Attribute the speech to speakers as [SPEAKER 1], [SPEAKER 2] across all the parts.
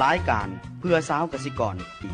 [SPEAKER 1] รายการเพื่อสาวกสิกรดี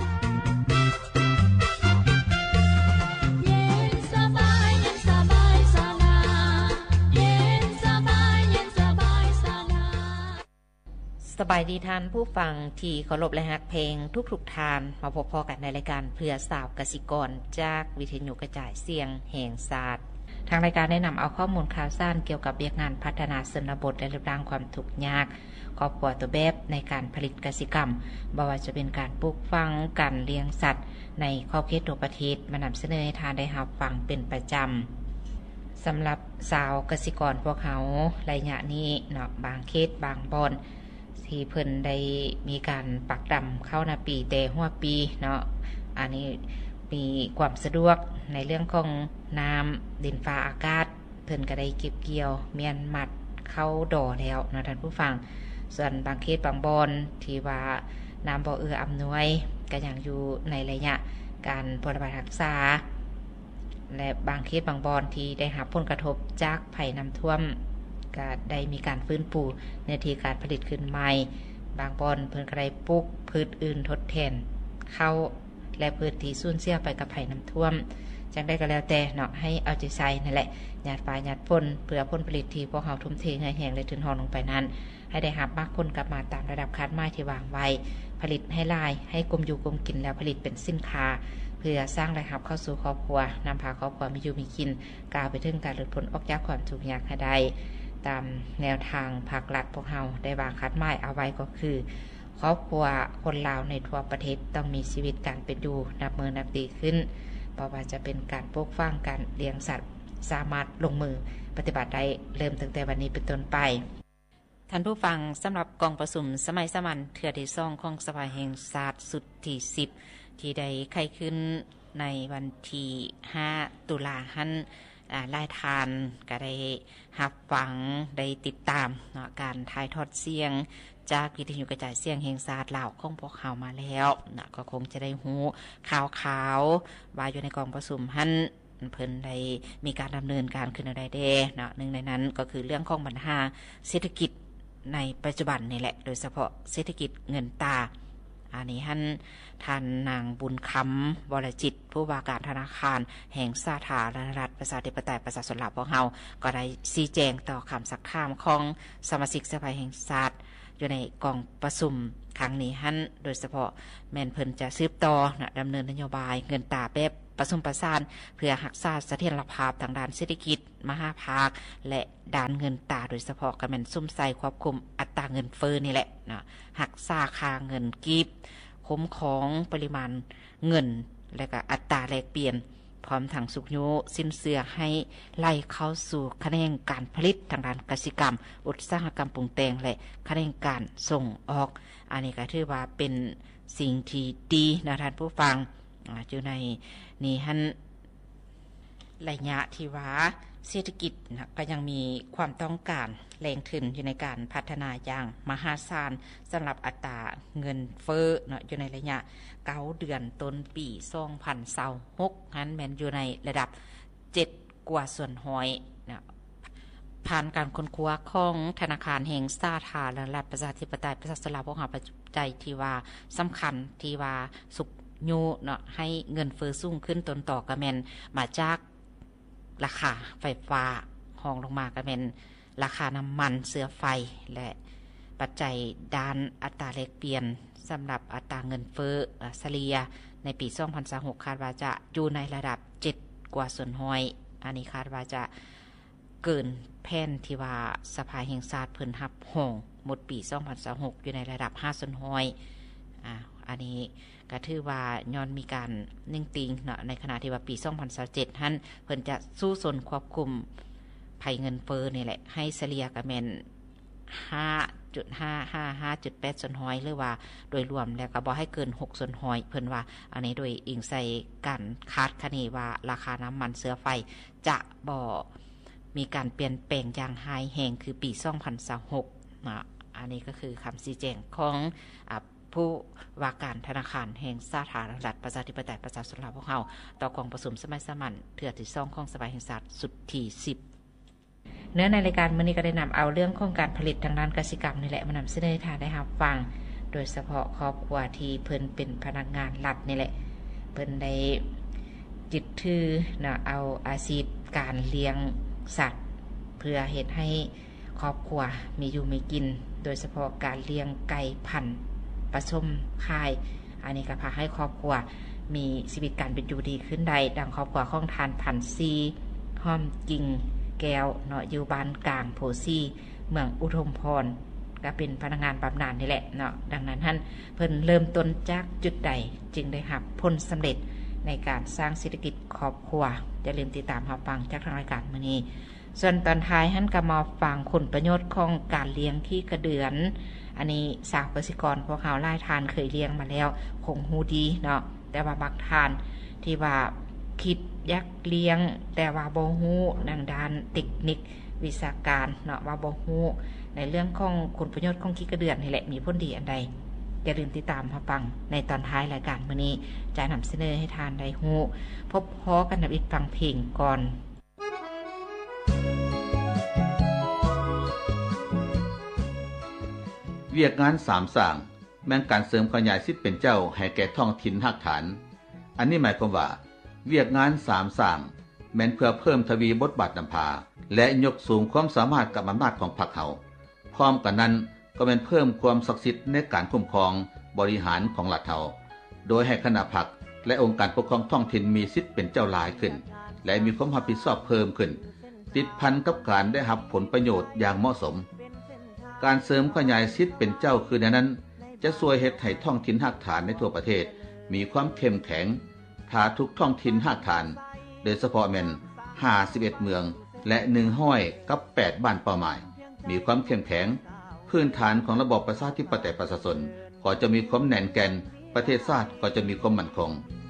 [SPEAKER 2] สบายดีท่านผู้ฟังที่เคารพและฮักเพลงทุกๆทานมาพบพอกันในรายการเพื่อสาวกสิกรจากวิทยุกระจายเสียงแห่งศาสตร์ทางรายการได้นำเอาข้อมูลข่าวสารเกี่ยวกับเวียกงานพัฒนาชนบทและลดละความทุกข์ยากครอบครัวตัวแบบในการผลิตกสิกรรมบ่ว่าจะเป็นการปลูกฝังการเลี้ยงสัตว์ในขอบเขตทั่วประเทศมานำเสนอให้ทานได้รับฟังเป็นประจำสำหรับสาวกสิกรพวกเขาระยะนี้เนาะบางเขตบางบอนที่เพิ่นได้มีการปักดำเข้านาปีแต่หัวปีเนาะอันนี้มีความสะดวกในเรื่องของน้ำดินฟ้าอากาศเพิ่นก็ได้เก็บเกี่ยวเมียนมัดเข้าดอแล้วนะท่านผู้ฟังส่วนบางเขตบางบอนที่ว่าน้ำบ่เอื้ออำนวยก็ยังอยู่ในระยะการปฏิบัติรักษาและบางเขตบางบอนที่ได้รับผลกระทบจากภัยน้ำท่วมก็ได้มีการฟื้นฟูในที่การผลิตขึ้นใหม่บางบอนเพิ่นก็ได้ปลูกพืชอื่นทดแทนเข้าและพืชที่สูญเสียไปกับภัยน้ำท่วมจังได้ก็แล้วแต่เนาะให้เอาใจใส่นั่นแหละหยาดฟ้าหยาดฝนเพื่อผลผลิตที่พวกเราทุ่มเทให้แห้งและถึงหอลงไปนั้นให้ได้รับมากผลกลับมาตามระดับคาดหมายที่วางไว้ผลิตให้หลายให้กลมอยู่กลมกินแล้วผลิตเป็นสินค้าเพื่อสร้างรายรับเข้าสู่ครอบครัวนำพาครอบครัวมีอยู่มีกินกล่าวไปถึงการหลุดพ้นออกจากความทุกข์ยากให้ได้ตามแนวทางภาครัฐพวกเราได้วางคัดหมายเอาไว้ก็คือครอบครัวคนลาวในทั่วประเทศต้องมีชีวิตการเป็นอยู่นับมือนับดีขึ้นเพราะว่าจะเป็นการปลูกฝังการเลี้ยงสัตว์สามารถลงมือปฏิบัติได้เริ่มตั้งแต่วันนี้เป็นต้นไปท่านผู้ฟังสำหรับกองประชุมสมัยสามัญเทื่อที่2ของสภาแห่งชาติสุดที่10ที่ได้ไขขึ้นในวันที่5ตุลาคมรายทานก็ได้รับฟังได้ติดตามเนาะการถ่ายทอดเสียงจากวิทยุกระจายเสียงแห่งชาติลาวของพวกเขามาแล้วนะก็คงจะได้ฮู้ข่าวว่าอยู่ในกองประชุมหั่นเพิ่นได้มีการดำเนินการขึ้นอะไรเด้เนาะหนึ่งในนั้นก็คือเรื่องของปัญหาเศรษฐกิจในปัจจุบันนี่แหละโดยเฉพาะเศรษฐกิจเงินตาอันนี้ท่านนางบุญคำวรจิตผู้ว่าการธนาคารแห่งสาธารณรัฐประชาธิปไตยประชาชนลาวของเฮาก็ได้ชี้แจงต่อคำซักถามของสมาชิกสภาแห่งชาติอยู่ในกองประชุมครั้งนี้โดยเฉพาะแม่นเพิ่นจะสืบต่อดำเนินนโยบายเงินตาแบบผสมประสานเพื่อรักษาเสถียรภาพทางด้านเศรษฐกิจมหาภาคและด้านเงินตาโดยเฉพาะก็แม่นซุ่มใส่ควบคุมอัตราเงินเฟ้อนี่แหละนะรักษาค่าเงินกีบคุ้มของปริมาณเงินและก็อัตราแลกเปลี่ยนพร้อมทั้งสุกโยสิ้นเสือให้ไล่เข้าสู่คะแนนการผลิตทางด้านกสิกรรมอุตสาหกรรมปรุงแต่งและคะแนนการส่งออกอันนี้ก็ถือว่าเป็นสิ่งที่ดีนะท่านผู้ฟังอยู่ในนี่ระยะที่ว่าเศรษฐกิจก็ยังมีความต้องการแรงขึ้นอยู่ในการพัฒนาอย่างมหาศาลสำหรับอัตราเงินเฟ้ออยู่ในระยะ9เดือนต้นปี2026แม่นอยู่ในระดับ7กว่าส่วนห้อยผ่านการค้นคว้าของธนาคารแห่งสาธารณรัฐประชาธิปไตยประชาชนลาวของเฮาปัจจัยที่ว่าสำคัญที่ว่าสุกโยเนาะให้เงินเฟ้อสูงขึ้นต้นต่อก็แม่นมาจากราคาไฟฟ้าห้องลงมาก็เป็นราคาน้ำมันเสื้อไฟและปัจจัยด้านอัตราแลกเปลี่ยนสำหรับอัตราเงินเฟ้อเฉลี่ยในปี2026คาดว่าจะอยู่ในระดับ7กว่าส่วนห้อยอันนี้คาดว่าจะเกินแผนที่ว่าสภาแห่งชาติเพิ่นรับห้องหมดปี2026อยู่ในระดับ5ส่วนห้อยอันนี้ก็ถือว่าย้อนมีการนิ่งติงเนาะในขณะที่ว่าปี2027เพิ่นจะสู้สนควบคุมภัยเงินเฟ้อนี่แหละให้เฉลี่ยก็แม่น 5.8 ส่วนห้อยหรือว่าโดยรวมแล้วก็บ่ให้เกิน6ส่วนห้อยเพิ่นว่าอันนี้โดยอิงใส่การคาดคะเนว่าราคาน้ำมันเชื้อไฟจะบ่มีการเปลี่ยนแปลงอย่างร้ายแรงคือปี2026นะอันนี้ก็คือคำชี้แจงของผู้ว่าการธนาคารแห่งสาธารณรัฐประชาธิปไตยประชาชนลาวของเฮาต่อกองประชุมสมัยสามัญเทื่อที่2ของสภาแห่งชาติสุดที่10เนื้อในรายการมื้อนี้ก็ได้นำเอาเรื่องของการผลิตทางด้านกสิกรรมนี่แหละมานำเสนอให้ท่านได้รับฟังโดยเฉพาะครอบครัวที่เพิ่นเป็นพนักงานรัฐนี่แหละเพิ่นได้ยึดถือนะเอาอาชีพการเลี้ยงสัตว์เพื่อเฮ็ดให้ครอบครัวมีอยู่มีกินโดยเฉพาะการเลี้ยงไก่พันธุ์ผสมค่ายอันนี้ก็พาให้ครอบครัวมีชีวิตการเป็นอยู่ดีขึ้นได้ดังครอบครัวของทานพันซีห้อมกิ่งแก้วเนาะอยู่บ้านกลางโพซี่เมืองอุดมพรก็เป็นพนักงานบำนาญนี่แหละเนาะดังนั้นท่านเพิ่นเริ่มต้นจากจุดใดจึงได้รับผลสำเร็จในการสร้างเศรษฐกิจครอบครัวอย่าลืมติดตามรับฟังจากทางรายการมื้อนี้ส่วนตอนท้ายท่านก็มาฟังผลประโยชน์ของการเลี้ยงขี้กระเดือนอันนี้สาวเกษตรกรพวกเขาหลายทานเคยเลี้ยงมาแล้วคงฮู้ดีเนาะแต่ว่าบางทานที่ว่าคิดยักเลี้ยงแต่ว่าบ่ฮู้ทางด้านเทคนิควิชาการเนาะว่าบ่ฮู้ในเรื่องของผลประโยชน์ของขี้กระเดือนนี่แหละมีผลดีอันใดอย่าลืมติดตามรับฟังในตอนท้ายรายการมื้อนี้จะนำเสนอให้ทานได้ฮู้พบพ้อกันกับอีกฟังเพลงก่อน
[SPEAKER 3] เวียกงานสามสร้างแม้นการเสริมขยายสิทธิ์เป็นเจ้าให้แก่ท้องถิ่นรากฐานอันนี้หมายความว่าเวียกงานสามสร้างแม้นเพื่อเพิ่มทวีบทบาทนำพาและยกสูงความสามารถกับอำนาจของพรรคเฮาพร้อมกันนั้นก็เป็นเพิ่มความศักดิ์สิทธิ์ในการคุ้มครองบริหารของรัฐเฮาโดยให้คณะพรรคและองค์การปกครองท้องถิ่นมีสิทธิ์เป็นเจ้าหลายขึ้นและมีความรับผิดชอบเพิ่มขึ้นติดพันกับการได้รับผลประโยชน์อย่างเหมาะสมการเสริมขยายสิทธิ์เป็นเจ้าคือในนั้นจะช่วยเฮ็ดให้ท้องถิ่นรากฐานในทั่วประเทศมีความเข้มแข็งถ้าทุกท้องถิ่นรากฐานโดยเฉพาะแม่น51เมืองและ100กับ8บ้านเป้าหมายมีความเข้มแข็งพื้นฐานของระบบประชาธิปไตยประชาชนก็จะมีความแน่นแก่นประเทศชาติก็จะมีความมั่นคง